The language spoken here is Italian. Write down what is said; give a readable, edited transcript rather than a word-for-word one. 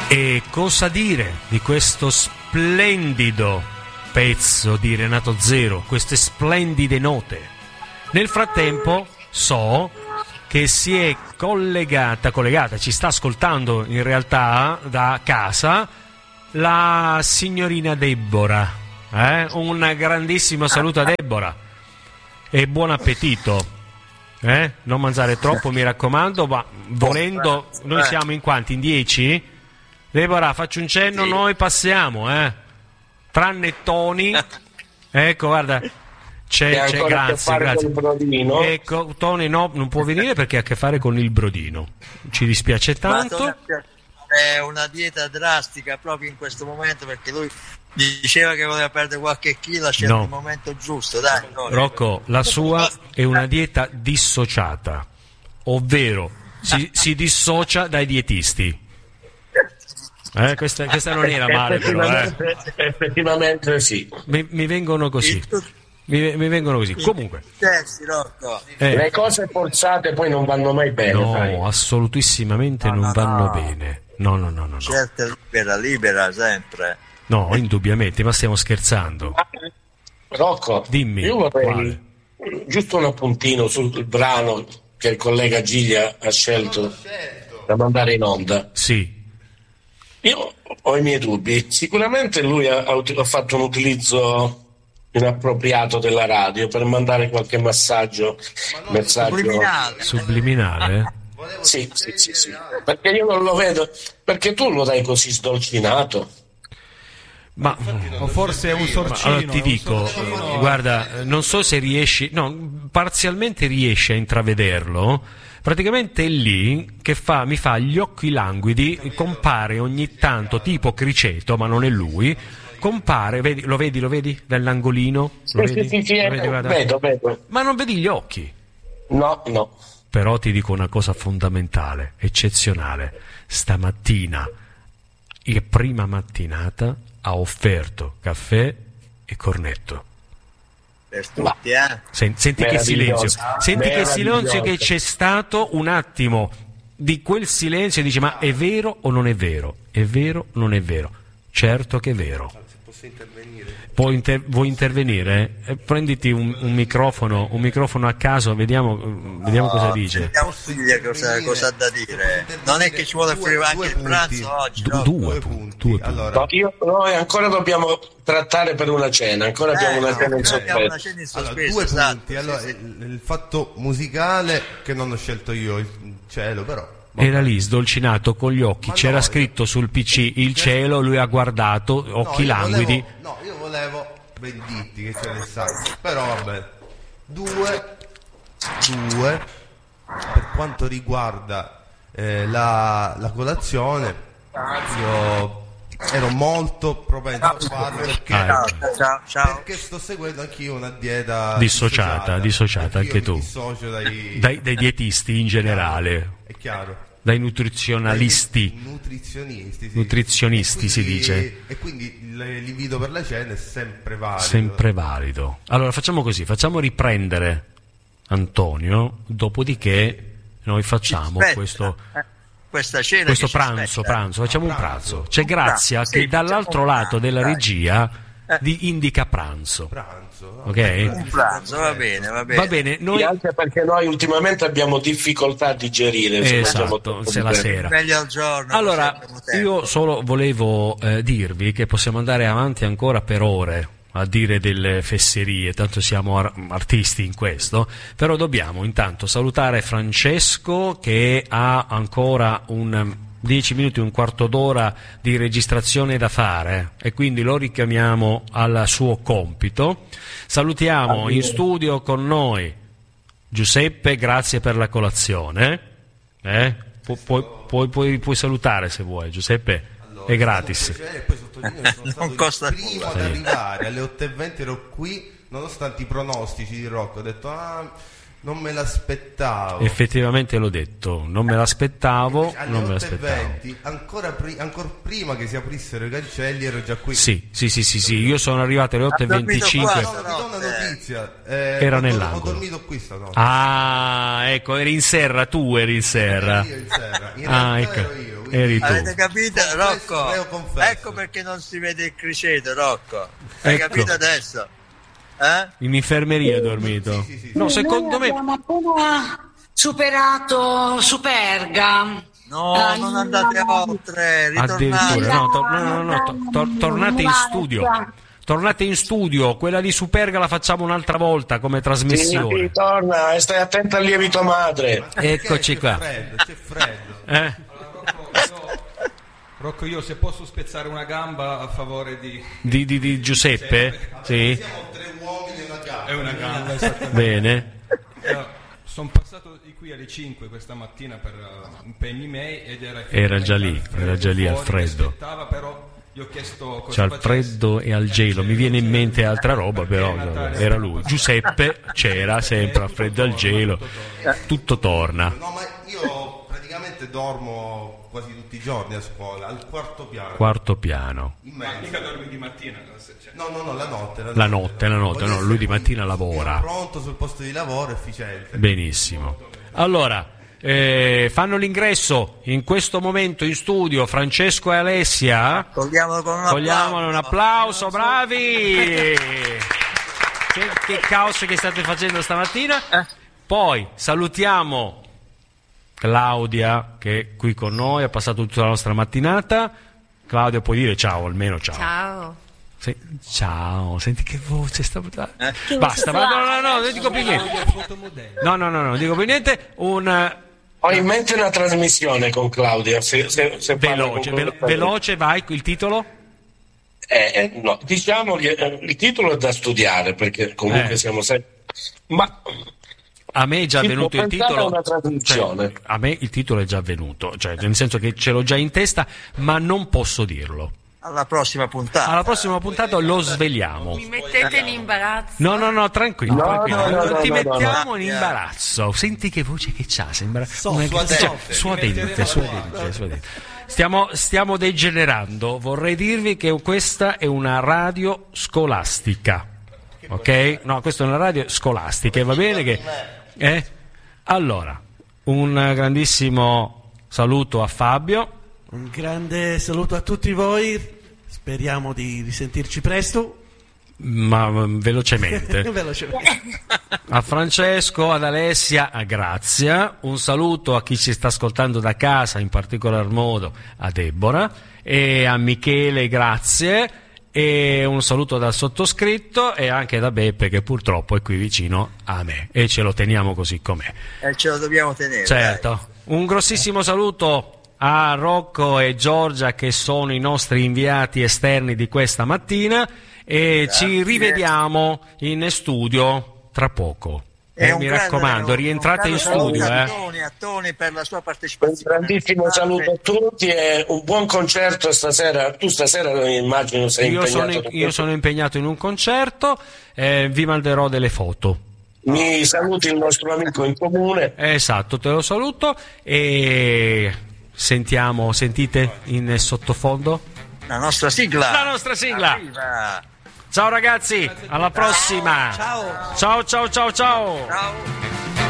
E cosa dire di questo splendido pezzo di Renato Zero, queste splendide note? Nel frattempo so che si è collegata, ci sta ascoltando in realtà da casa la signorina Deborah. Un grandissimo saluto a Deborah e buon appetito. Non mangiare troppo, mi raccomando, ma volendo, noi siamo in quanti? In 10? Deborah, faccio un cenno, sì. Noi passiamo, tranne Tony. Ecco, guarda, c'è grazie. Ecco, Tony no, non può venire perché ha a che fare con il brodino. Ci dispiace tanto. È una dieta drastica proprio in questo momento, perché lui diceva che voleva perdere qualche chilo, ha scelto il momento giusto. Dai, Rocco, la sua è una dieta dissociata, ovvero si dissocia dai dietisti. Questa non era male, però. Effettivamente sì. Mi vengono così. Mi vengono così. Comunque, le cose forzate poi non vanno mai bene. No, assolutissimamente non vanno bene. No. Scelta libera sempre. No, indubbiamente, ma stiamo scherzando. Rocco, dimmi. Io vorrei giusto un appuntino sul brano che il collega Giglia ha scelto da mandare in onda. Sì. Io ho i miei dubbi. Sicuramente lui ha fatto un utilizzo inappropriato della radio per mandare qualche messaggio subliminale. Sì. Perché io non lo vedo, perché tu lo dai così sdolcinato. Ma o forse è un sorcino. Allora ti dico, guarda, non so se parzialmente riesci a intravederlo. Praticamente è lì che mi fa gli occhi languidi, compare ogni tanto tipo Criceto, ma non è lui. Compare, lo vedi dall'angolino? Sì, vedo. Ma non vedi gli occhi? No. Però ti dico una cosa fondamentale, eccezionale. Stamattina, prima mattinata, ha offerto caffè e cornetto. Senti che silenzio. Senti che silenzio che c'è stato un attimo di quel silenzio e dici: ma è vero o non è vero? È vero o non è vero? Certo che è vero. Vuoi intervenire? Prenditi un microfono a caso, vediamo cosa dice. Vediamo cosa ha da dire. Non è che ci vuole offrire anche il pranzo oggi. Due punti. Allora. Noi ancora dobbiamo trattare per una cena, ancora abbiamo una cena in sospeso. Allora, 2 punti. Allora, il fatto musicale che non ho scelto io, il cielo, però. Era lì sdolcinato con gli occhi, c'era scritto sul PC il cielo, lui ha guardato, occhi languidi. Io volevo Benditti, che sia nel sangue, però vabbè. 2 per quanto riguarda la colazione, io ero molto propenso a farlo perché sto seguendo anch'io una dieta dissociata anche tu. Mi dissocio dai dietisti in generale. È chiaro. Dai nutrizionisti si dice. E quindi l'invito per la cena è sempre valido. Allora facciamo così, facciamo riprendere Antonio, dopodiché noi facciamo questo pranzo, facciamo un pranzo. C'è Grazia che dall'altro lato della regia indica pranzo. Ok? Un pranzo, va bene. Noi... Anche perché noi ultimamente abbiamo difficoltà a digerire. Esatto, se la sera. Meglio al giorno. Allora, io solo volevo dirvi che possiamo andare avanti ancora per ore a dire delle fesserie, tanto siamo artisti in questo, però dobbiamo intanto salutare Francesco che ha ancora 10 minuti, un quarto d'ora di registrazione da fare e quindi lo richiamiamo al suo compito. Salutiamo in studio con noi Giuseppe, grazie per la colazione. Puoi salutare se vuoi, Giuseppe, allora, è gratis. Non costa prima di arrivare alle 8:20 ero qui, nonostante i pronostici di Rocco, ho detto non me l'aspettavo. Effettivamente l'ho detto, non me l'aspettavo. Alle 8:20, ancora prima che si aprissero i cancelli, ero già qui. Sì, io sono arrivato alle 8:25. No, vi do una notizia. Era nell'angolo. Ho dormito qui stanotte. Ecco, eri in serra, tu eri in serra. Io in serra. In realtà ero io. eri tu. Avete capito, Rocco? confesso. Ecco perché non si vede il criceto, Rocco. Hai Ecco. capito adesso? In infermeria hai dormito? Sì. No, secondo me... Abbiamo appena superato Superga. No, non andate oltre, ritornate. Addirittura, no, tornate in studio. Tornate in studio, quella di Superga la facciamo un'altra volta come trasmissione. Sì, torna e stai attento al lievito madre. Eccoci qua. C'è freddo. Rocco, io se posso spezzare una gamba a favore di Giuseppe? Sì. Siamo 3 uomini e una gamba. È una gamba, esattamente. Bene. Sono passato di qui alle 5 questa mattina per impegni miei ed Era già lì al freddo. Aspettava, però gli ho chiesto cosa C'è al facesse. freddo e al gelo, mi viene in mente altra roba, però era lui. Giuseppe c'era sempre al freddo e al gelo, tutto torna. No, ma io praticamente dormo quasi tutti i giorni a scuola, al quarto piano. Quarto piano. In Ma mezzo. mica dormi di mattina, cioè. No, la notte. La notte, Voglio no, lui di essere mattina lavora. Pronto sul posto di lavoro, efficiente. Benissimo. Allora, fanno l'ingresso in questo momento in studio Francesco e Alessia. Cogliamolo con Cogliamolo un applauso, bravi! Che caos che state facendo stamattina. Poi salutiamo Claudia che è qui con noi, ha passato tutta la nostra mattinata. Claudia, puoi dire ciao, almeno ciao. Ciao. Ciao, senti che voce sta basta, ma no, non dico più niente. No, non dico più niente. Ho in mente una trasmissione con Claudia. Se Veloce, vai, il titolo? No, diciamo che il titolo è da studiare perché comunque siamo sempre. Ma a me è già venuto il titolo. Una trasmissione. A me il titolo è già venuto, cioè nel senso che ce l'ho già in testa, ma non posso dirlo. Alla prossima puntata. Alla prossima puntata lo sveliamo. Mi mettete in imbarazzo. No, tranquillo. No, Ti no, mettiamo in imbarazzo. Senti che voce che c'ha, sembra suadente. Stiamo degenerando. Vorrei dirvi che questa è una radio scolastica. Ok? No, questa è una radio scolastica, e va bene che allora, un grandissimo saluto a Fabio. Un grande saluto a tutti voi. Speriamo di risentirci presto. Ma velocemente. Velocemente. A Francesco, ad Alessia, a Grazia. Un saluto a chi ci sta ascoltando da casa, in particolar modo a Deborah e a Michele, grazie. E un saluto dal sottoscritto e anche da Beppe che purtroppo è qui vicino a me e ce lo teniamo così com'è. Ce lo dobbiamo tenere. Certo. Dai. Un grossissimo saluto a Rocco e Giorgia che sono i nostri inviati esterni di questa mattina e Grazie. ci rivediamo in studio tra poco. Mi raccomando, rientrate in studio. A Toni per la sua Un partecipazione. grandissimo saluto a tutti e un buon concerto stasera. Tu stasera immagino sei impegnato. Io sono impegnato in un concerto, vi manderò delle foto. Mi saluti il nostro amico in comune. Esatto, te lo saluto e sentite in sottofondo La nostra sigla. Ciao ragazzi, alla prossima. Ciao. Ciao. Ciao.